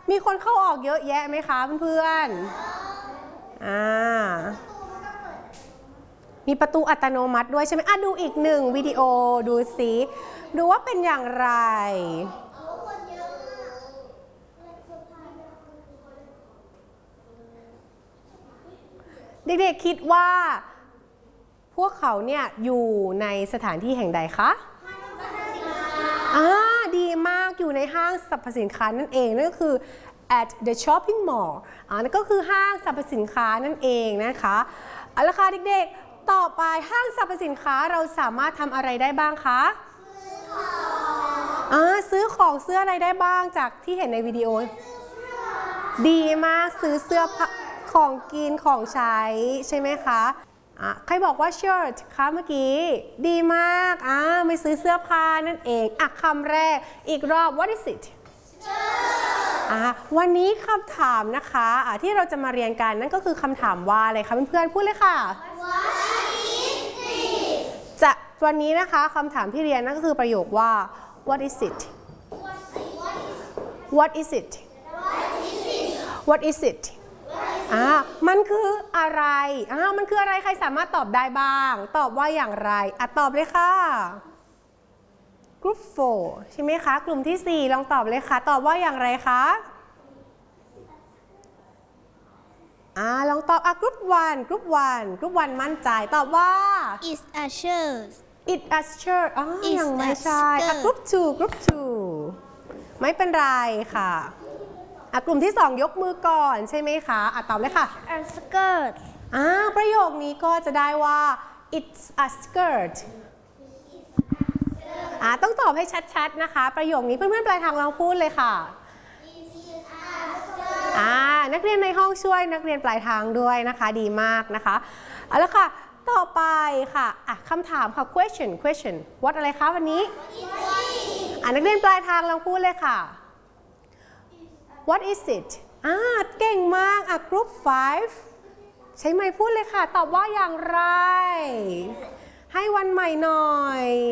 มีคนเข้าออกเยอะแยะไหมคะเพื่อนๆมีประตูอัตโนมัติด้วยใช่ไหมดูอีกหนึ่งวิดีโอดูสิดูว่าเป็นอย่างไรเด็กๆคิดว่าพวกเขาเนี่ยอยู่ในสถานที่แห่งใดคะดีมากอยู่ในห้างสรรพสินค้านั่นเองนั่นก็คือ at the shopping mall นั่นก็คือห้างสรรพสินค้านั่นเองนะคะเอาละค่ะเด็กๆต่อไปห้างสรรพสินค้าเราสามารถทำอะไรได้บ้างคะซื้อของซื้ออะไรได้บ้างจากที่เห็นในวิดีโอดีมากซื้อเสื้อผ้าของกินของใช้ใช่ไหมคะใครบอกว่า shirt คะเมื่อกี้ดีมากไม่ซื้อเสื้อผ้านั่นเองคำแรกอีกรอบ what is it วันนี้คำถามนะคะที่เราจะมาเรียนกันนั่นก็คือคำถามว่าอะไรคะเพื่อนๆพูดเลยค่ะ what is it วันนี้นะคะคำถามที่เรียนนั่นก็คือประโยคว่า what is it what is it what is itมันคืออะไรมันคืออะไรใครสามารถตอบได้บ้างตอบว่าอย่างไรตอบเลยค่ะกลุ่ม4ใช่ไหมคะกลุ่มที่4ลองตอบเลยค่ะตอบว่าอย่างไรคะลองตอบกลุ่ม1มั่นใจตอบว่า It's a shirt It's a shirt ยังไม่ใช่กลุ่ม2ไม่เป็นไรค่ะกลุ่มที่2ยกมือก่อนใช่ไหมคะตอบเลยค่ะ a skirt ประโยคนี้ก็จะได้ว่า it's a skirt ต้องตอบให้ชัดๆนะคะประโยคนี้เพื่อนๆปลายทางลองพูดเลยค่ะนักเรียนในห้องช่วยนักเรียนปลายทางด้วยนะคะดีมากนะคะเอาละค่ะต่อไปค่ะคำถามค่ะ question what อะไรคะวันนี้นักเรียนปลายทางลองพูดเลยค่ะWhat is it เก่งมากกรุ๊ป5ใช้ไมค์พูดเลยค่ะตอบว่าอย่างไรให้วันใหม่หน่อย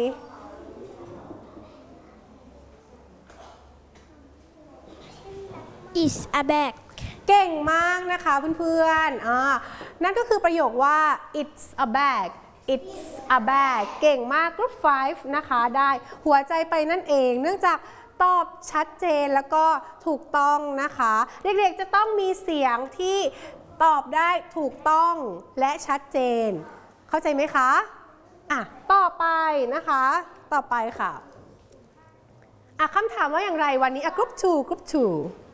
It's a bag เก่งมากนะคะเพื่อนๆนั่นก็คือประโยคว่า it's a bag it's a bag เก่งมากกรุ๊ป5นะคะได้หัวใจไปนั่นเองเนื่องจากตอบชัดเจนแล้วก็ถูกต้องนะคะเด็กๆจะต้องมีเสียงที่ตอบได้ถูกต้องและชัดเจนเข้าใจไหมคะต่อไปนะคะต่อไปค่ะคำถามว่าอย่างไรวันนี้กรุ๊ป2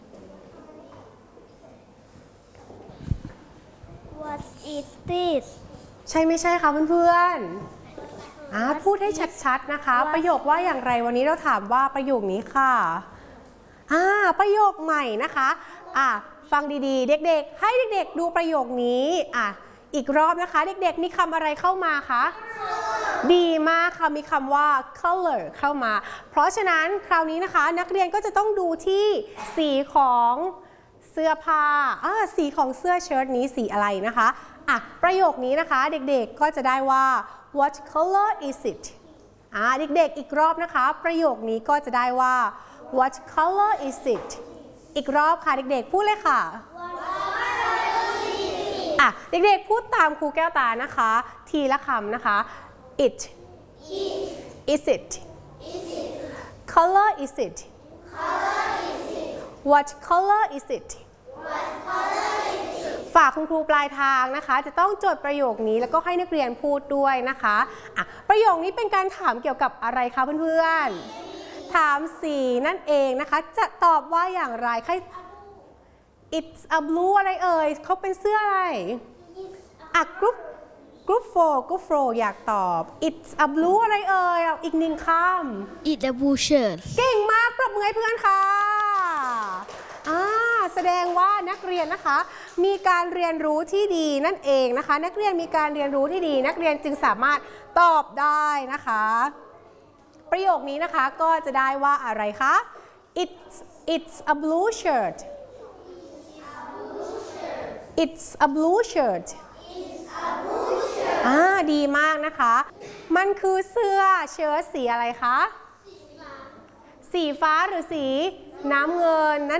What is this ใช่ไม่ใช่คะเพื่อนๆพูดให้ชัดๆนะคะประโยคว่าอย่างไรวันนี้เราถามว่าประโยคนี้ค่ะประโยคใหม่นะคะฟังดีๆเด็กๆให้เด็กๆดูประโยคนี้อีกรอบนะคะเด็กๆมีคำอะไรเข้ามาคะดีมากค่ะมีคำว่า color เข้ามาเพราะฉะนั้นคราวนี้นะคะนักเรียนก็จะต้องดูที่สีของเสื้อผ้าสีของเสื้อเชิ้ตนี้สีอะไรนะคะประโยคนี้นะคะเด็กๆก็จะได้ว่า what color is it เด็กๆอีกรอบนะคะประโยคนี้ก็จะได้ว่า what color is it อีกรอบค่ะเด็กๆพูดเลยค่ะเด็กๆพูดตามครูแก้วตานะคะทีละคำนะคะ it is it color is it what color is it ฝากคุณครูปลายทางนะคะจะต้องจดประโยคนี้แล้วก็ให้นักเรียนพูดด้วยนะคะประโยคนี้เป็นการถามเกี่ยวกับอะไรคะเพื่อนๆถามสีนั่นเองนะคะจะตอบว่าอย่างไรใคร it's a blue อะไรเอ่ยเขาเป็นเสื้ออะไรกรุ๊ป4อยากตอบ it's a blue อะไรเอ่ยอีกหนึ่งคำ It's a blue shirt เก่งมากปรบมือให้เพื่อนค่ะแสดงว่านักเรียนนะคะมีการเรียนรู้ที่ดีนั่นเองนะคะนักเรียนมีการเรียนรู้ที่ดีนักเรียนจึงสามารถตอบได้นะคะประโยคนี้นะคะก็จะได้ว่าอะไรคะ it's a blue shirt it's a blue shirt ดีมากนะคะมันคือเสื้อเชิ้ตสีอะไรคะสีฟ้าหรือสีน้ำเงินนั่น